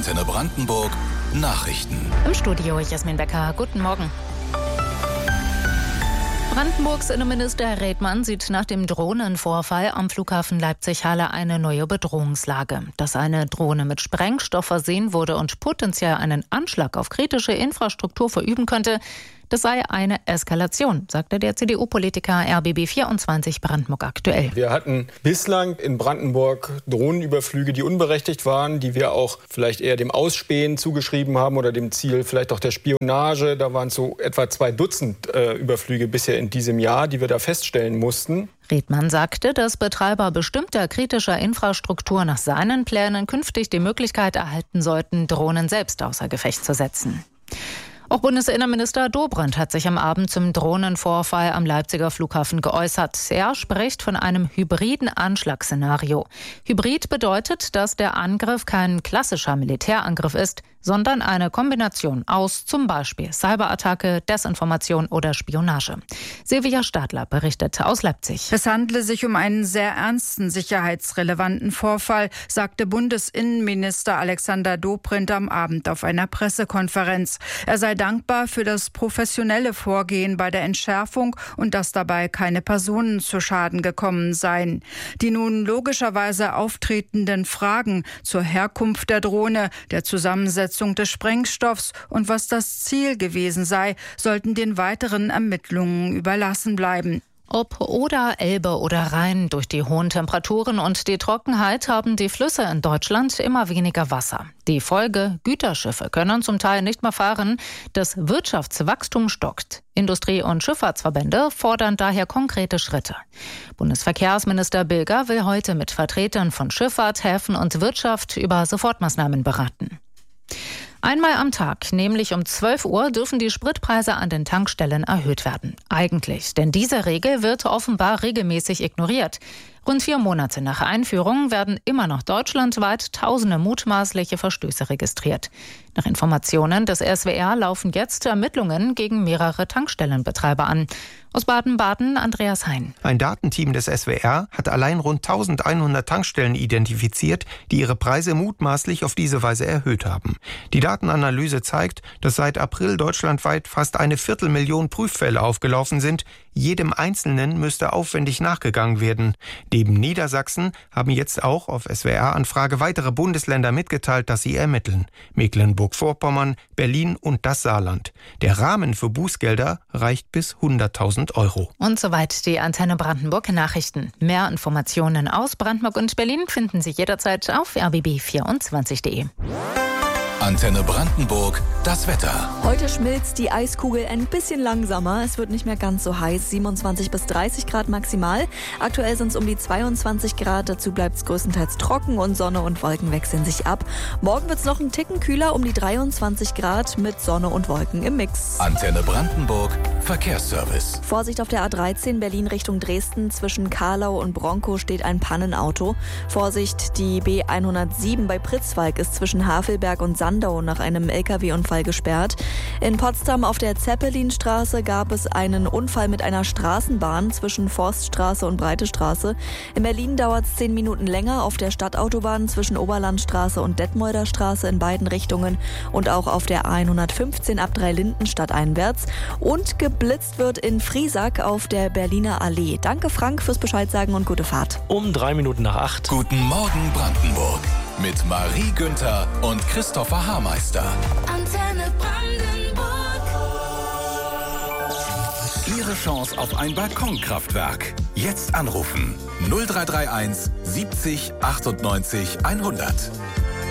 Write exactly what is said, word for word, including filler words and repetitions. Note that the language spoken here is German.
Antenne Brandenburg Nachrichten. Im Studio Jasmin Becker. Guten Morgen. Brandenburgs Innenminister Redmann sieht nach dem Drohnenvorfall am Flughafen Leipzig-Halle eine neue Bedrohungslage. Dass eine Drohne mit Sprengstoff versehen wurde und potenziell einen Anschlag auf kritische Infrastruktur verüben könnte, das sei eine Eskalation, sagte der C D U-Politiker R B B vierundzwanzig Brandenburg aktuell. Wir hatten bislang in Brandenburg Drohnenüberflüge, die unberechtigt waren, die wir auch vielleicht eher dem Ausspähen zugeschrieben haben oder dem Ziel vielleicht auch der Spionage. Da waren es so etwa zwei Dutzend äh, Überflüge bisher in diesem Jahr, die wir da feststellen mussten. Redmann sagte, dass Betreiber bestimmter kritischer Infrastruktur nach seinen Plänen künftig die Möglichkeit erhalten sollten, Drohnen selbst außer Gefecht zu setzen. Auch Bundesinnenminister Dobrindt hat sich am Abend zum Drohnenvorfall am Leipziger Flughafen geäußert. Er spricht von einem hybriden Anschlagsszenario. Hybrid bedeutet, dass der Angriff kein klassischer Militärangriff ist, sondern eine Kombination aus zum Beispiel Cyberattacke, Desinformation oder Spionage. Silvia Stadler berichtet aus Leipzig. Es handle sich um einen sehr ernsten sicherheitsrelevanten Vorfall, sagte Bundesinnenminister Alexander Dobrindt am Abend auf einer Pressekonferenz. Er sei dankbar für das professionelle Vorgehen bei der Entschärfung und dass dabei keine Personen zu Schaden gekommen seien. Die nun logischerweise auftretenden Fragen zur Herkunft der Drohne, der Zusammensetzung des Sprengstoffs und was das Ziel gewesen sei, sollten den weiteren Ermittlungen überlassen bleiben. Ob Oder, Elbe oder Rhein, durch die hohen Temperaturen und die Trockenheit haben die Flüsse in Deutschland immer weniger Wasser. Die Folge: Güterschiffe können zum Teil nicht mehr fahren. Das Wirtschaftswachstum stockt. Industrie- und Schifffahrtsverbände fordern daher konkrete Schritte. Bundesverkehrsminister Bilger will heute mit Vertretern von Schifffahrt, Häfen und Wirtschaft über Sofortmaßnahmen beraten. Einmal am Tag, nämlich um zwölf Uhr, dürfen die Spritpreise an den Tankstellen erhöht werden. Eigentlich, denn diese Regel wird offenbar regelmäßig ignoriert. Rund vier Monate nach Einführung werden immer noch deutschlandweit tausende mutmaßliche Verstöße registriert. Nach Informationen des S W R laufen jetzt Ermittlungen gegen mehrere Tankstellenbetreiber an. Aus Baden-Baden Andreas Hein. Ein Datenteam des S W R hat allein rund eintausendeinhundert Tankstellen identifiziert, die ihre Preise mutmaßlich auf diese Weise erhöht haben. Die Datenanalyse zeigt, dass seit April deutschlandweit fast eine Viertelmillion Prüffälle aufgelaufen sind. Jedem Einzelnen müsste aufwendig nachgegangen werden. Neben Niedersachsen haben jetzt auch auf S W R-Anfrage weitere Bundesländer mitgeteilt, dass sie ermitteln. Mecklenburg-Vorpommern, Berlin und das Saarland. Der Rahmen für Bußgelder reicht bis hunderttausend Euro. Und soweit die Antenne Brandenburg Nachrichten. Mehr Informationen aus Brandenburg und Berlin finden Sie jederzeit auf r b b vierundzwanzig punkt d e. Antenne Brandenburg, das Wetter. Heute schmilzt die Eiskugel ein bisschen langsamer. Es wird nicht mehr ganz so heiß. siebenundzwanzig bis dreißig Grad maximal. Aktuell sind es um die zweiundzwanzig Grad. Dazu bleibt es größtenteils trocken und Sonne und Wolken wechseln sich ab. Morgen wird es noch einen Ticken kühler, um die dreiundzwanzig Grad mit Sonne und Wolken im Mix. Antenne Brandenburg, Verkehrsservice. Vorsicht auf der A dreizehn Berlin Richtung Dresden. Zwischen Karlau und Bronkow steht ein Pannenauto. Vorsicht, die B hundertsieben bei Pritzwalk ist zwischen Havelberg und Sandau nach einem L K W-Unfall gesperrt. In Potsdam auf der Zeppelinstraße gab es einen Unfall mit einer Straßenbahn zwischen Forststraße und Breite Straße. In Berlin dauert es zehn Minuten länger auf der Stadtautobahn zwischen Oberlandstraße und Detmolder Straße in beiden Richtungen und auch auf der A hundertfünfzehn ab Dreilinden stadteinwärts. Und geblitzt wird in Friesack auf der Berliner Allee. Danke Frank fürs Bescheid sagen und gute Fahrt. Um drei Minuten nach acht. Guten Morgen Brandenburg mit Marie Günther und Christopher Haarmeister. Antenne Brandenburg. Ihre Chance auf ein Balkonkraftwerk. Jetzt anrufen. null drei drei eins siebzig achtundneunzig hundert.